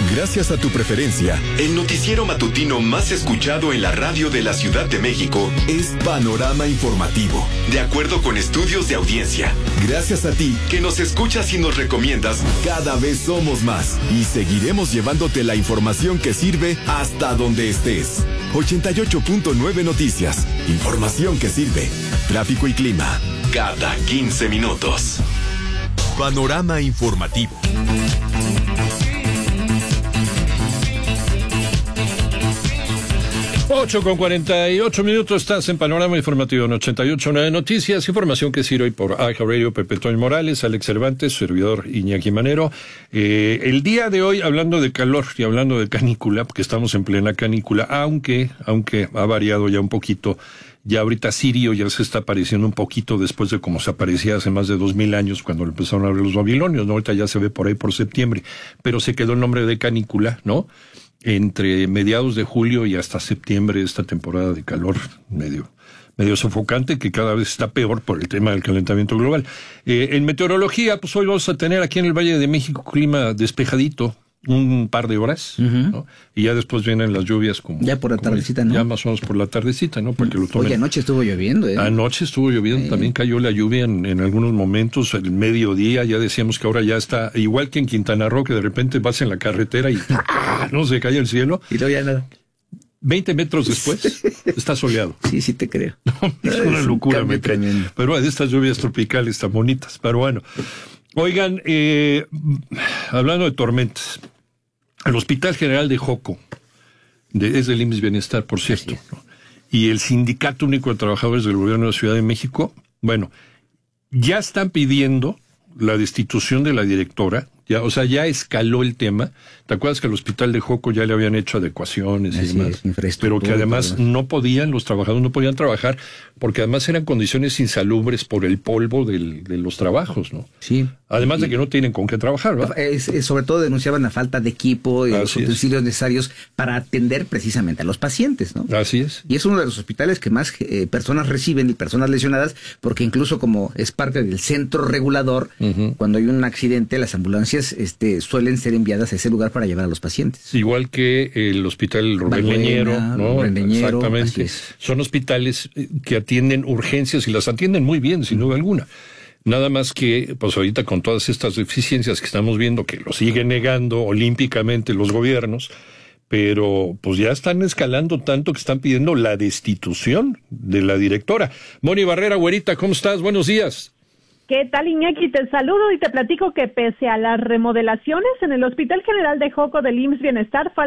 Gracias a tu preferencia, el noticiero matutino más escuchado en la radio de la Ciudad de México es Panorama Informativo, de acuerdo con estudios de audiencia. Gracias a ti, que nos escuchas y nos recomiendas, cada vez somos más y seguiremos llevándote la información que sirve hasta donde estés. 88.9 Noticias, información que sirve. Tráfico y clima, cada 15 minutos. Panorama Informativo. 8:48 estás en Panorama Informativo en 88.9 Noticias, información que sirve hoy por AJA Radio, Pepe Toño Morales, Alex Cervantes, servidor Iñaki Manero. El día de hoy, hablando de calor y hablando de canícula, porque estamos en plena canícula, aunque ha variado ya un poquito. Ya ahorita Sirio ya se está apareciendo un poquito después de como se aparecía hace más de 2000 años cuando empezaron a ver los babilonios, ¿no? Ahorita ya se ve por ahí por septiembre, pero se quedó el nombre de canícula, ¿no? Entre mediados de julio y hasta septiembre, esta temporada de calor medio sofocante, que cada vez está peor por el tema del calentamiento global. En meteorología, pues hoy vamos a tener aquí en el Valle de México clima despejadito, un par de horas, ¿no? Y ya después vienen las lluvias como... Ya por la tardecita, ¿no? Ya más o menos por la tardecita, ¿no? Para que lo tomen. Oye, anoche estuvo lloviendo, ¿eh? Anoche estuvo lloviendo, también cayó la lluvia en algunos momentos, el mediodía, ya decíamos que ahora ya está, igual que en Quintana Roo, que de repente vas en la carretera y no se cae el cielo. Y luego ya nada. 20 metros después, está soleado. Sí te creo. No, es una locura, pero de estas lluvias tropicales tan bonitas. Pero bueno, oigan, hablando de tormentas, el Hospital General de Joco, es del IMSS Bienestar, por cierto, ¿no? Y el Sindicato Único de Trabajadores del Gobierno de la Ciudad de México, bueno, ya están pidiendo la destitución de la directora, ya escaló el tema. ¿Te acuerdas que al Hospital de Joco ya le habían hecho adecuaciones y demás? Pero que además los trabajadores no podían trabajar, porque además eran condiciones insalubres por el polvo de los trabajos, ¿no? Sí. Además de que no tienen con qué trabajar, ¿verdad? Sobre todo denunciaban la falta de equipo y los utensilios necesarios para atender precisamente a los pacientes, ¿no? Así es. Y es uno de los hospitales que más personas reciben y personas lesionadas, porque incluso como es parte del centro regulador, cuando hay un accidente, las ambulancias suelen ser enviadas a ese lugar para llevar a los pacientes. Igual que el Hospital Rubén Leñero, ¿no? Exactamente. Son hospitales que atienden urgencias y las atienden muy bien, sin duda alguna. Nada más que, pues ahorita con todas estas deficiencias que estamos viendo, que lo siguen negando olímpicamente los gobiernos, pero pues ya están escalando tanto que están pidiendo la destitución de la directora. Moni Barrera, güerita, ¿cómo estás? Buenos días. ¿Qué tal, Iñaki? Te saludo y te platico que pese a las remodelaciones en el Hospital General de Joco del IMSS Bienestar,